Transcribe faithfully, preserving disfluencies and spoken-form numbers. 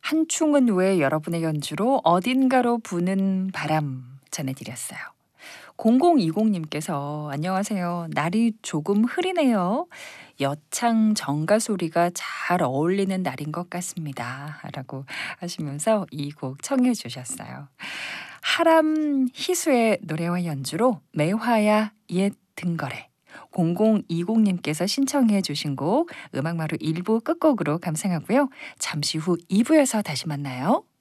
한충은 왜 여러분의 연주로 어딘가로 부는 바람 전해드렸어요. 공공이공님께서 안녕하세요. 날이 조금 흐리네요. 여창 정가 소리가 잘 어울리는 날인 것 같습니다. 라고 하시면서 이 곡 청해 주셨어요. 하람 희수의 노래와 연주로 매화야 옛 등거래. 공공이공님께서 신청해 주신 곡 음악마루 일 부 끝곡으로 감상하고요. 잠시 후 이 부에서 다시 만나요.